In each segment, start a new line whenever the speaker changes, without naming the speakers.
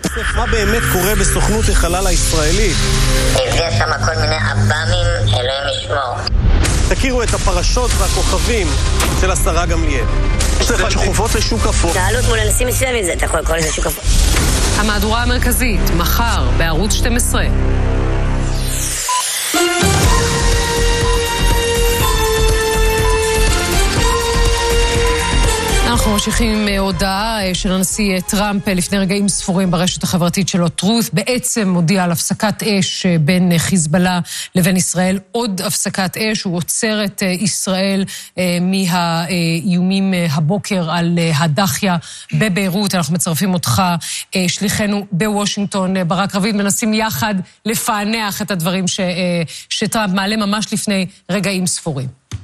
מה באמת קורה בסוכנות החלל הישראלית?
הביאה שם כל מיני אב"מים, אלוהים ישמור.
תכירו את הפרשות והכוכבים של השרה גמליאל. יש לך שחובות לשוק אפור.
תעלות מול אנשים מסוימים, אתה יכול לקרוא לזה שוק אפור.
המהדורה המרכזית, מחר, בערוץ 12. אנחנו ממשיכים עם הודעה של הנשיא טראמפ לפני רגעים ספורים ברשת החברתית שלו, טרות, בעצם מודיע על הפסקת אש בין חיזבאללה לבין ישראל, עוד הפסקת אש, הוא עוצר את ישראל מהאיומים הבוקר על הדחיה בביירות. אנחנו מצרפים אותך, שליחנו בוושינגטון, ברק רביד, מנסים יחד לפענח את הדברים שטראמפ מעלה ממש לפני רגעים ספורים.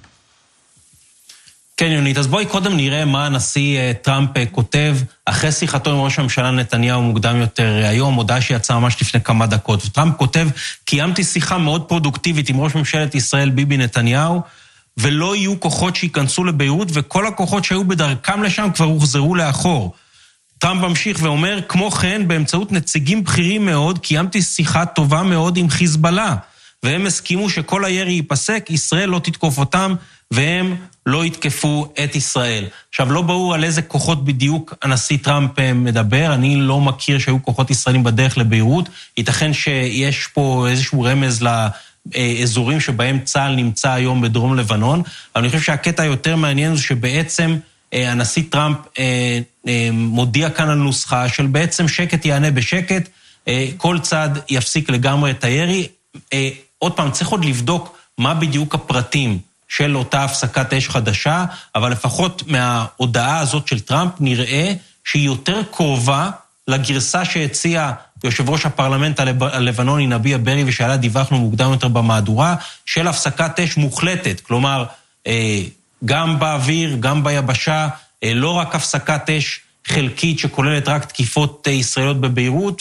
כן, יונית, אז בואי קודם נראה מה הנשיא טראמפ כותב אחרי שיחתו עם ראש הממשלה נתניהו מוקדם יותר היום, הודעה שיצאה ממש לפני כמה דקות. וטראמפ כותב, קיימתי שיחה מאוד פרודוקטיבית עם ראש ממשלת ישראל ביבי נתניהו, ולא יהיו כוחות שיכנסו לביירות, וכל הכוחות שהיו בדרכם לשם כבר הוחזרו לאחור. טראמפ ממשיך ואומר, כמו כן, באמצעות נציגים בכירים מאוד, קיימתי שיחה טובה מאוד עם חיזבאללה, והם הסכימו שכל הירי ייפסק, ישראל לא תתקוף אותם, והם לא יתקפו את ישראל. עכשיו, לא ברור על איזה כוחות בדיוק הנשיא טראמפ מדבר, אני לא מכיר שהיו כוחות ישראלים בדרך לביירות, ייתכן שיש פה איזשהו רמז לאזורים שבהם צה"ל נמצא היום בדרום לבנון, אבל אני חושב שהקטע היותר מעניין הוא שבעצם הנשיא טראמפ מודיע כאן על נוסחה של בעצם שקט יענה בשקט, כל צד יפסיק לגמרי את הירי. עוד פעם, צריך עוד לבדוק מה בדיוק הפרטים של אותה הפסקת אש חדשה, אבל לפחות מההודעה הזאת של טראמפ נראה שהיא יותר קרובה לגרסה שהציע יושב ראש הפרלמנט הלבנוני נביע ברי, ושעליה דיווחנו מוקדם יותר במהדורה, של הפסקת אש מוחלטת, כלומר, גם באוויר, גם ביבשה, לא רק הפסקת אש חלקית שכוללת רק תקיפות ישראליות בביירות,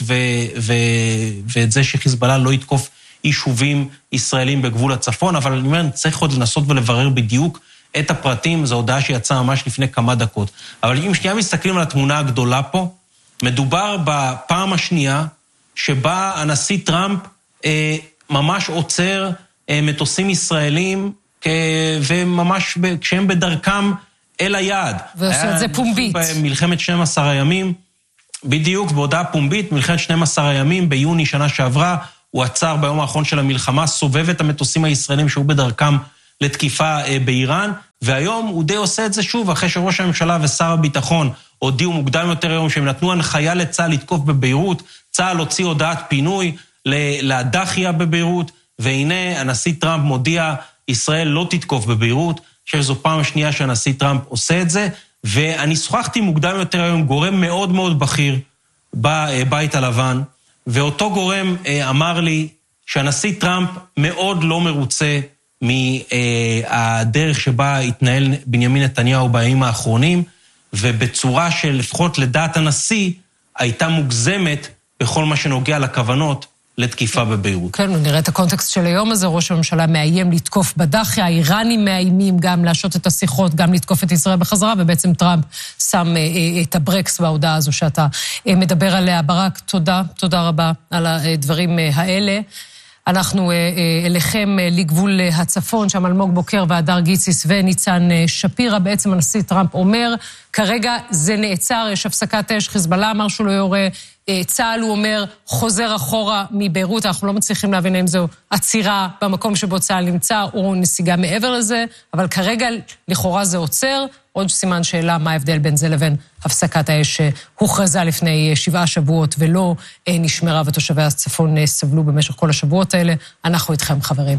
ואת זה שחיזבאללה לא יתקוף יישובים ישראלים בגבול הצפון, אבל אני אומר, צריך עוד לנסות ולברר בדיוק את הפרטים, זו הודעה שיצאה ממש לפני כמה דקות. אבל אם שנייה מסתכלים על התמונה הגדולה פה, מדובר בפעם השנייה שבה הנשיא טראמפ ממש עוצר מטוסים ישראלים, וממש כשהם בדרכם אל היעד.
ועושה את זה פומבית.
במלחמת 12 הימים, בדיוק, בהודעה פומבית, מלחמת 12 הימים, ביוני שנה שעברה, הוא עצר ביום האחרון של המלחמה, סובב את המטוסים הישראלים שהיו בדרכם לתקיפה באיראן, והיום הוא די עושה את זה שוב, אחרי שראש הממשלה ושר הביטחון הודיעו מוקדם יותר היום שהם נתנו הנחיה לצה"ל לתקוף בביירות, צה"ל הוציא הודעת פינוי לדחיה בביירות, והנה הנשיא טראמפ מודיע, ישראל לא תתקוף בביירות, שזו פעם השנייה שהנשיא טראמפ עושה את זה, ואני שוחחתי מוקדם יותר היום גורם מאוד מאוד בכיר בבית הלבן, ואותו גורם אמר לי שהנשיא טראמפ מאוד לא מרוצה מהדרך שבה התנהל בנימין נתניהו בימים האחרונים, ובצורה שלפחות לדעת הנשיא הייתה מוגזמת בכל מה שנוגע לכוונות לתקיפה בביירות.
כן, נראה את הקונטקסט של היום הזה, ראש הממשלה מאיים לתקוף בדחיה, האיראנים מאיימים גם להשעות את השיחות, גם לתקוף את ישראל בחזרה, ובעצם טראמפ שם את הברקס בהודעה הזו שאתה מדבר עליה. ברק, תודה רבה על הדברים האלה. אנחנו אליכם לגבול הצפון, שם אלמוג בוקר והדר גיציס וניצן שפירה. בעצם הנשיא טראמפ אומר, כרגע זה נעצר, יש הפסקת אש, חיזבאללה אמר שהוא לא יורה, צה"ל הוא אומר חוזר אחורה מביירות, אנחנו לא מצליחים להבין אם זו עצירה במקום שבו צה"ל נמצא או נסיגה מעבר לזה, אבל כרגע לכאורה זה עוצר. עוד סימן שאלה מה ההבדל בין זה לבין הפסקת האש שהוכרזה לפני 7 שבועות ולא נשמרה, ותושבי הצפון סבלו במשך כל השבועות האלה. אנחנו איתכם חברים.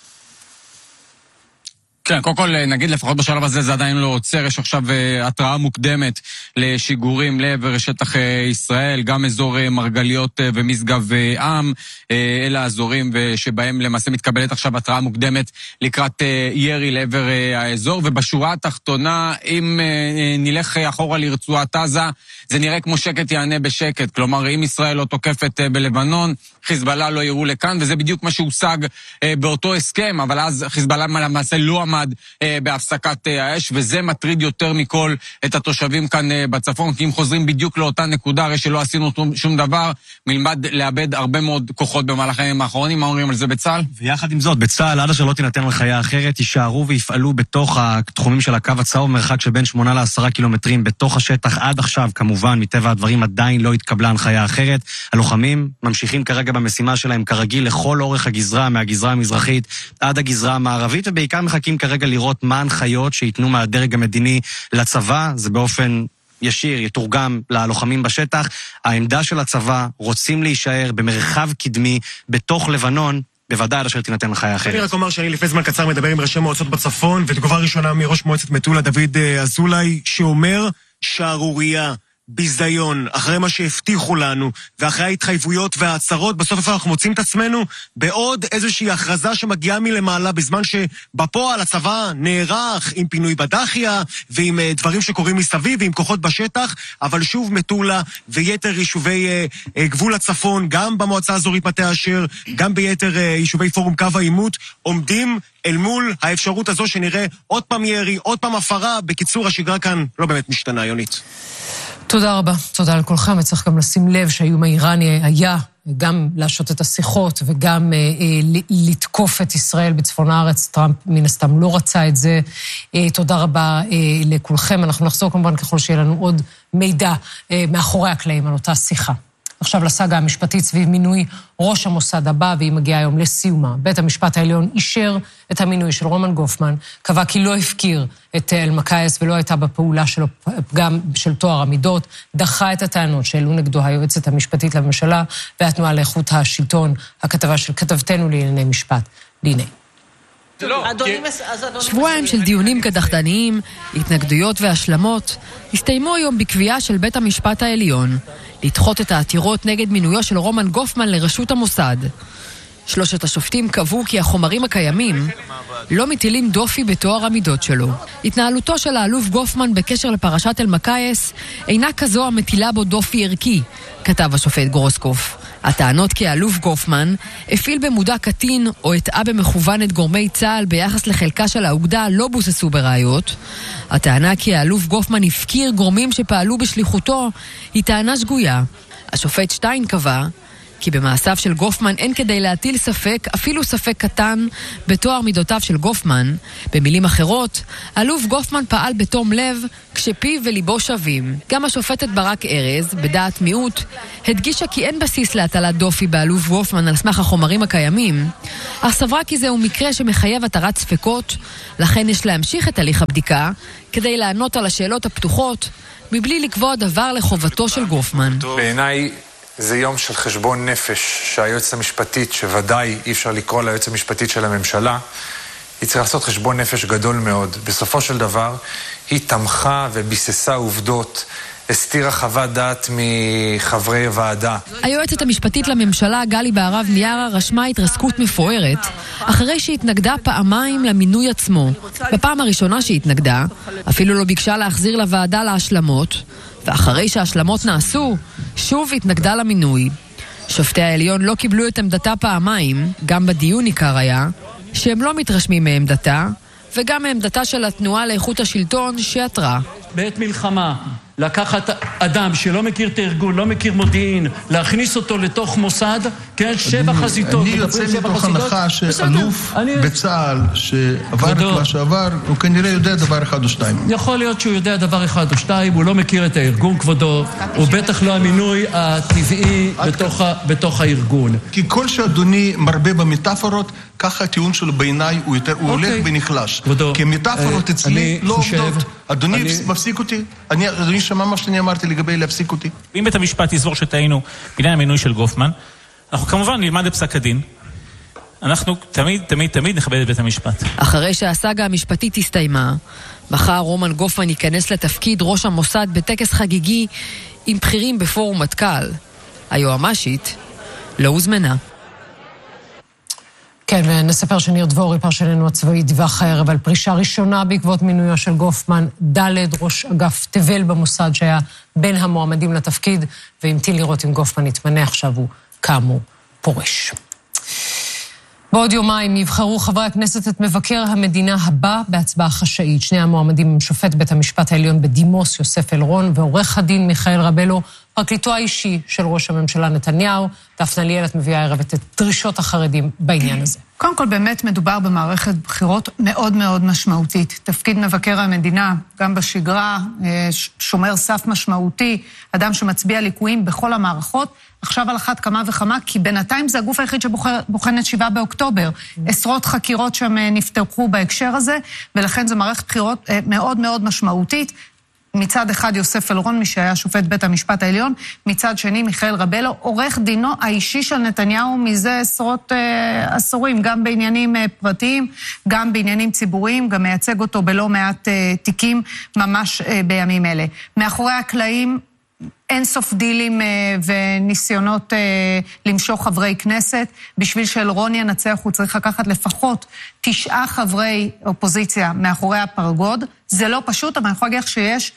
כן, קודם כל נגיד לפחות בשלב הזה זה עדיין לא עוצר, יש עכשיו התראה מוקדמת לשיגורים לעבר שטח ישראל, גם אזור מרגליות ומשגב עם, אלה האזורים שבהם למעשה מתקבלת עכשיו התראה מוקדמת לקראת ירי לעבר האזור, ובשורה התחתונה אם נלך אחורה לרצועת עזה, זה נראה כמו שקט יענה בשקט, כלומר אם ישראל לא תוקפת בלבנון, חיזבאללה לא יראו לכאן, וזה בדיוק מה שהושג באותו הסכם, אבל אז חיזבאללה למעשה לא עמד מעמד בהפסקת האש, וזה מטריד יותר מכל את התושבים כאן בצפון, כי אם חוזרים בדיוק לאותה נקודה, הרי שלא עשינו שום דבר, מלמד לאבד הרבה מאוד כוחות במהלך הימים האחרונים. מה אומרים על זה בצה"ל?
ויחד עם זאת, בצה"ל, עד אשר לא תינתן הנחיה אחרת, יישארו ויפעלו בתוך התחומים של הקו הצהוב, מרחק של בין 8 ל10 קילומטרים בתוך השטח. עד עכשיו, כמובן, מטבע הדברים עדיין לא התקבלה הנחיה אחרת. הלוחמים ממשיכים כרגע במשימה שלהם כרגיל לכל אורך הגזרה, מהגזרה המזרחית עד הגזרה המערבית, ובעיקר מחכים כרגע לראות מה הנחיות שיתנו מהדרג המדיני לצבא. זה באופן ישיר, יתורגם ללוחמים בשטח. העמדה של הצבא רוצים להישאר במרחב קדמי בתוך לבנון, בוודאי עד אשר תינתן הנחיה אחרת.
אני רק אומר שאני לפני זמן קצר מדבר עם ראשי מועצות בצפון, ותגובה ראשונה מראש מועצת מטולה דוד אזולאי, שאומר שערוריה, ביזיון, אחרי מה שהבטיחו לנו, ואחרי ההתחייבויות וההצהרות, בסוף אנחנו מוצאים את עצמנו בעוד איזושהי הכרזה שמגיעה מלמעלה, בזמן שבפועל הצבא נערך עם פינוי בדחיה, ועם דברים שקורים מסביב, ועם כוחות בשטח, אבל שוב מטולה ויתר יישובי גבול הצפון, גם במועצה האזורית מטה אשר, גם ביתר יישובי פורום קו העימות, עומדים אל מול האפשרות הזו שנראה עוד פעם ירי, עוד פעם הפרה. בקיצור, השגרה כאן לא באמת משתנה, יונית.
תודה רבה, תודה לכולכם, וצריך גם לשים לב שהאיום האיראני היה גם להשעות את השיחות וגם לתקוף את ישראל בצפון הארץ. טראמפ מן הסתם לא רצה את זה. תודה רבה לכולכם, אנחנו נחזור כמובן ככל שיהיה לנו עוד מידע מאחורי הקלעים על אותה שיחה. עכשיו לסאגה המשפטית סביב מינוי ראש המוסד הבא, והיא מגיעה היום לסיומה. בית המשפט העליון אישר את המינוי של רומן גופמן, קבע כי לא הפקיר את אלמקייס ולא הייתה בפעולה שלו פגם של טוהר המידות, דחה את הטענות שהעלו נגדו היועצת המשפטית לממשלה והתנועה לאיכות השלטון, הכתבה של כתבתנו לענייני משפט. הנה.
שבועיים של דיונים קדחתניים, התנגדויות והשלמות, הסתיימו היום בקביעה של בית המשפט העליון, לדחות את העתירות נגד מינויו של רומן גופמן לראשות המוסד. שלושת השופטים קבעו כי החומרים הקיימים לא מטילים דופי בתואר המידות שלו. התנהלותו של האלוף גופמן בקשר לפרשת אלמקייס אינה כזו המטילה בו דופי ערכי, כתב השופט גרוסקוף. הטענות כי האלוף גופמן הפעיל במודע קטין או הטעה במכוון את גורמי צה"ל ביחס לחלקה של האוגדה לא בוססו בראיות. הטענה כי האלוף גופמן הפקיר גורמים שפעלו בשליחותו היא טענה שגויה. השופט שטיין קבע כי במעשיו של גופמן אין כדי להטיל ספק, אפילו ספק קטן, בתואר מידותיו של גופמן. במילים אחרות, אלוף גופמן פעל בתום לב כשפיו וליבו שווים. גם השופטת ברק ארז, בדעת מיעוט, הדגישה כי אין בסיס להטלת דופי באלוף גופמן על סמך החומרים הקיימים, אך סברה כי זהו מקרה שמחייב התרת ספקות, לכן יש להמשיך את הליך הבדיקה כדי לענות על השאלות הפתוחות, מבלי לקבוע דבר לחובתו של גופמן.
בעיניי זה יום של חשבון נפש שהיועצת המשפטית, שוודאי אי אפשר לקרוא ליועצת המשפטית של הממשלה, היא צריכה לעשות חשבון נפש גדול מאוד. בסופו של דבר היא תמכה וביססה עובדות, הסתירה חוות דעת מחברי ועדה.
היועצת המשפטית לממשלה גלי בהרב מיארה רשמה התרסקות מפוארת אחרי שהתנגדה פעמיים למינוי עצמו. בפעם הראשונה שהתנגדה אפילו לא ביקשה להחזיר לוועדה להשלמות, ואחרי שההשלמות נעשו שוב התנגדה למינוי. שופטי העליון לא קיבלו את עמדתה פעמיים, גם בדיון עיקר היה שהם לא מתרשמים מעמדתה וגם מעמדתה של התנועה לאיכות השלטון שעתרה.
בעת מלחמה לקחת אדם שלא מכיר את הארגון, לא מכיר מודיעין, להכניס אותו לתוך מוסד, כן, 7 חזיתות.
אני יוצא מתוך הנחה שאלוף בצה"ל שעבר את מה שעבר, הוא כנראה יודע דבר אחד או שתיים.
יכול להיות שהוא יודע דבר אחד או שתיים, הוא לא מכיר את הארגון כבודו, הוא בטח לא המינוי הטבעי בתוך הארגון.
כי כל שאדוני מרבה במטאפורות, ככה הטיעון שלו בעיניי הוא הולך ונחלש. כי מטאפורות אצלי לא עובדות. אדוני מפסיק אותי? אדוני שמע מה שאני אמרתי לגבי להפסיק אותי?
אם בית המשפט יסבור שטעינו בעניין המינוי של גופמן, אנחנו כמובן נלמד את פסק הדין. אנחנו תמיד נכבד את בית המשפט.
אחרי שהסאגה המשפטית הסתיימה, מחר רומן גופמן ייכנס לתפקיד ראש המוסד בטקס חגיגי עם בכירים בפורום מטכ"ל. היועמ"שית לא הוזמנה.
כן, ונספר שניר דבורי, פרשננו הצבאי, דיווח הערב על פרישה ראשונה בעקבות מינויו של גופמן, ראש אגף תבל במוסד שהיה בין המועמדים לתפקיד, והמתין לראות אם גופמן יתמנה, עכשיו הוא כאמור פורש. בעוד יומיים יבחרו חברי הכנסת את מבקר המדינה הבא בהצבעה חשאית. שני המועמדים הם שופט בית המשפט העליון בדימוס יוסף אלרון ועורך הדין מיכאל רבלו, פרקליטו האישי של ראש הממשלה נתניהו. דפנה ליאל, את מביאה הערב את דרישות החרדים בעניין הזה.
קודם כל, באמת מדובר במערכת בחירות מאוד מאוד משמעותית. תפקיד מבקר המדינה, גם בשגרה, שומר סף משמעותי, אדם שמצביע ליקויים בכל המערכות, עכשיו על אחת כמה וכמה, כי בינתיים זה הגוף היחיד שבוחן את 7 באוקטובר. עשרות חקירות שם נפתחו בהקשר הזה, ולכן זו מערכת בחירות מאוד מאוד משמעותית. מצד אחד יוסף אלרון, מי שהיה שופט בית המשפט העליון, מצד שני מיכאל רבלו, עורך דינו האישי של נתניהו מזה עשרות עשורים, גם בעניינים פרטיים, גם בעניינים ציבוריים, גם מייצג אותו בלא מעט תיקים ממש בימים אלה. מאחורי הקלעים אין סוף דילים וניסיונות למשוך חברי כנסת. בשביל שאלרון ינצח הוא צריך לקחת לפחות 9 חברי אופוזיציה מאחורי הפרגוד. זה לא פשוט, אבל אני יכולה להגיד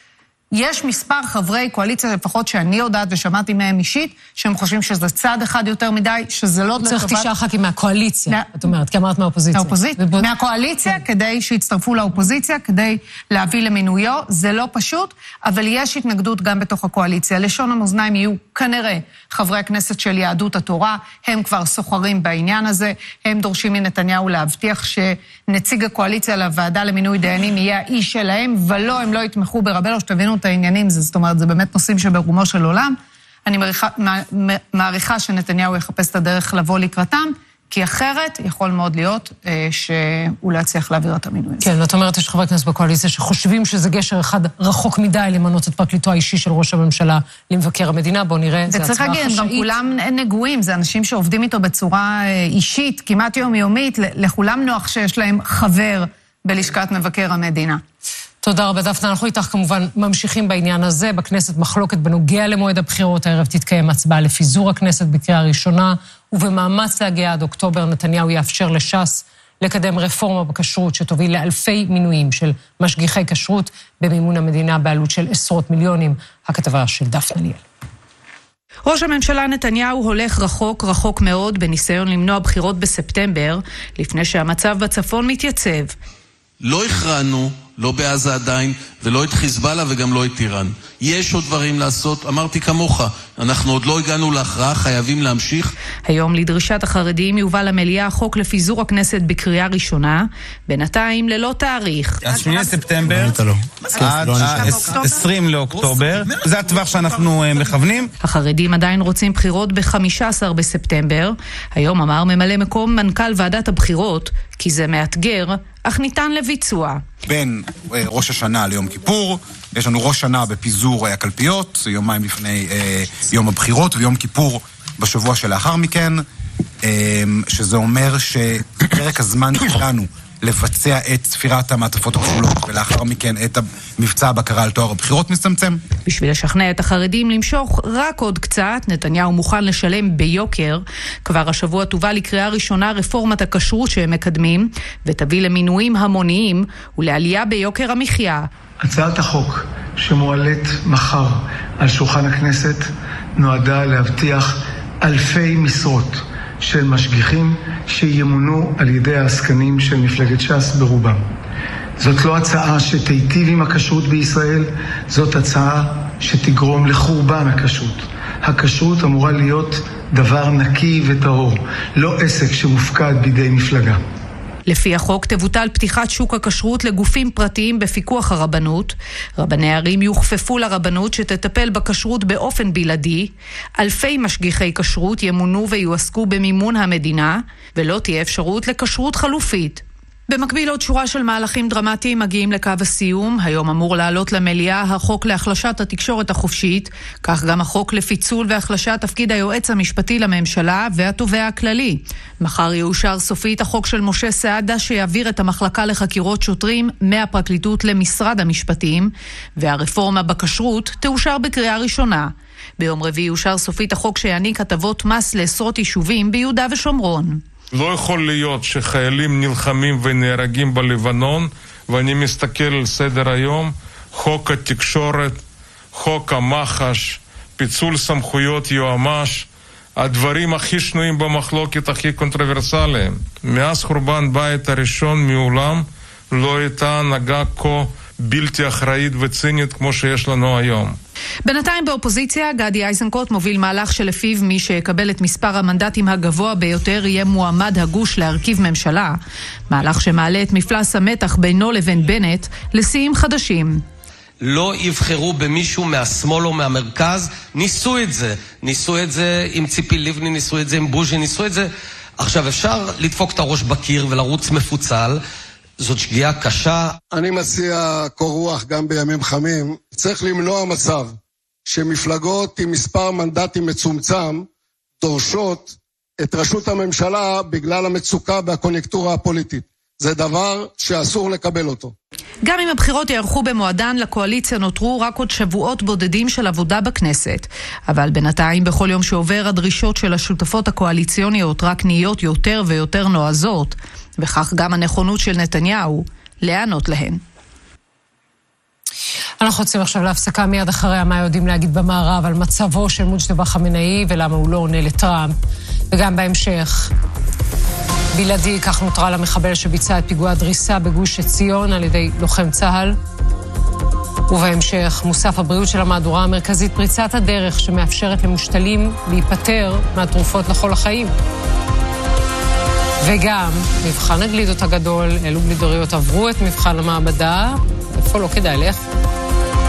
שיש מספר חברי קואליציה, לפחות שאני יודעת ושמעתי מהם אישית, שהם חושבים שזה צעד אחד יותר מדי, שזה לא...
צריך 9 ח"כים מהקואליציה, את אומרת, כי אמרת מהאופוזיציה.
מהקואליציה, כדי שיצטרפו לאופוזיציה, כדי להביא למינויו. זה לא פשוט, אבל יש התנגדות גם בתוך הקואליציה. לשון המאזניים יהיו כנראה חברי הכנסת של יהדות התורה, הם כבר סוחרים בעניין הזה, הם דורשים מנתניהו להבטיח שנציג הקואליציה לוועדה למינוי דיינים יהיה האיש שלהם, ולא, הם לא יתמכו ברבלו, שתבינו את העניינים, זאת אומרת, זה באמת נושאים שברומו של עולם. אני מעריכה שנתניהו יחפש את הדרך לבוא לקראתם, כי אחרת יכול מאוד להיות שהוא לא יצליח להעביר את המינוי הזה.
כן, ואת אומרת, יש חברי כנסת בקואליציה שחושבים שזה גשר אחד רחוק מדי למנות את פרקליטו האישי של ראש הממשלה למבקר המדינה. בואו נראה, זה הצבעה חשאית.
וצריך להגיד, גם כולם נגועים, זה אנשים שעובדים איתו בצורה אישית, כמעט יומיומית, לכולם נוח שיש להם חבר בלשכת מבקר המדינה.
תודה רבה, דפנה. אנחנו איתך כמובן ממשיכים בעניין הזה. בכנסת מחלוקת בנוגע למועד הבחירות. הערב תתקיים הצבעה לפיזור הכנסת בקריאה ראשונה, ובמאמץ להגיע עד אוקטובר נתניהו יאפשר לש"ס לקדם רפורמה בכשרות שתוביל לאלפי מינויים של משגיחי כשרות במימון המדינה בעלות של עשרות מיליונים. הכתבה של דפנה ליאל.
ראש הממשלה נתניהו הולך רחוק מאוד בניסיון למנוע בחירות בספטמבר, לפני שהמצב בצפון מתייצב.
לא הכרענו, לא בעזה עדיין, ולא את חיזבאללה וגם לא את איראן. יש עוד דברים לעשות, אמרתי כמוך, אנחנו עוד לא הגענו להכרעה, חייבים להמשיך.
היום לדרישת החרדים יובא למליאה חוק לפיזור הכנסת בקריאה ראשונה, בינתיים ללא תאריך.
8 ספטמבר עד 20 לאוקטובר, זה הטווח שאנחנו מכוונים.
החרדים עדיין רוצים בחירות ב-15 בספטמבר. היום אמר ממלא מקום מנכ"ל ועדת הבחירות, כי זה מאתגר, אך ניתן לביצוע.
בין ראש השנה ליום כיפור, יש לנו ראש שנה בפיזור הקלפיות, יומיים לפני יום הבחירות, ויום כיפור בשבוע שלאחר מכן, שזה אומר שפרק הזמן שלנו לבצע את ספירת המעטפות הכפולות, ולאחר מכן את מבצע הבקרה על טוהר הבחירות מצטמצם.
בשביל לשכנע את החרדים למשוך רק עוד קצת, נתניהו מוכן לשלם ביוקר. כבר השבוע תובא לקריאה ראשונה רפורמת הכשרות שהם מקדמים, ותביא למינויים המוניים ולעלייה ביוקר המחיה.
הצעת החוק שמועלית מחר על שולחן הכנסת נועדה להבטיח אלפי משרות של משגיחים שימונו על ידי העסקנים של מפלגת ש"ס ברובם. זאת לא הצעה שתיטיב עם הכשרות בישראל, זאת הצעה שתגרום לחורבן הכשרות. הכשרות אמורה להיות דבר נקי וטהור, לא עסק שמופקד בידי מפלגה.
לפי החוק תבוטל פתיחת שוק הכשרות לגופים פרטיים בפיקוח הרבנות, רבני ערים יוכפפו לרבנות שתטפל בכשרות באופן בלעדי, אלפי משגיחי כשרות ימונו ויועסקו במימון המדינה, ולא תהיה אפשרות לכשרות חלופית. במקביל עוד שורה של מהלכים דרמטיים מגיעים לקו הסיום. היום אמור לעלות למליאה החוק להחלשת התקשורת החופשית, כך גם החוק לפיצול והחלשת תפקיד היועץ המשפטי לממשלה והתובע הכללי. מחר יאושר סופית החוק של משה סעדה שיעביר את המחלקה לחקירות שוטרים מהפרקליטות למשרד המשפטים, והרפורמה בכשרות תאושר בקריאה ראשונה. ביום רביעי יאושר סופית החוק שיעניק הטבות מס לעשרות יישובים ביהודה ושומרון.
לא יכול להיות שחיילים נלחמים ונהרגים בלבנון, ואני מסתכל על סדר היום, חוק התקשורת, חוק המחש, פיצול סמכויות יועמ"ש, הדברים הכי שנויים במחלוקת, הכי קונטרוברסליים. מאז חורבן בית הראשון מעולם לא הייתה הנהגה כה בלתי אחראית וצינית כמו שיש לנו היום.
בינתיים באופוזיציה, גדי איזנקוט מוביל מהלך שלפיו מי שיקבל את מספר המנדטים הגבוה ביותר יהיה מועמד הגוש להרכיב ממשלה. מהלך שמעלה את מפלס המתח בינו לבין בנט לשיאים חדשים.
לא יבחרו במישהו מהשמאל או מהמרכז, ניסו את זה עם ציפי לבני, ניסו את זה עם בוז'י, ניסו את זה. עכשיו אפשר לדפוק את הראש בקיר ולרוץ מפוצל, זאת שגיאה קשה.
אני מציע קור רוח גם בימים חמים. צריך למנוע מצב שמפלגות עם מספר מנדטים מצומצם דורשות את ראשות הממשלה בגלל המצוקה והקוניונקטורה הפוליטית. זה דבר שאסור לקבל אותו.
גם אם הבחירות יערכו במועדן, לקואליציה נותרו רק עוד שבועות בודדים של עבודה בכנסת. אבל בינתיים, בכל יום שעובר, הדרישות של השותפות הקואליציוניות רק נהיות יותר ויותר נועזות, וכך גם הנכונות של נתניהו לענות להן.
אנחנו רוצים עכשיו להפסקה מיד אחריה מה יודעים להגיד במערב על מצבו של מוג'טבא חמינאי ולמה הוא לא עונה לטראמפ. וגם בהמשך, בלעדי כך נוטרל המחבל שביצע את פיגוע הדריסה בגוש עציון על ידי לוחם צה"ל. ובהמשך, מוסף הבריאות של המהדורה המרכזית, פריצת הדרך שמאפשרת למושתלים להיפטר מהתרופות לכל החיים. וגם מבחן הגלידות הגדול, אלו גלידוריות עברו את מבחן המעבדה, איפה לא כדאי לך?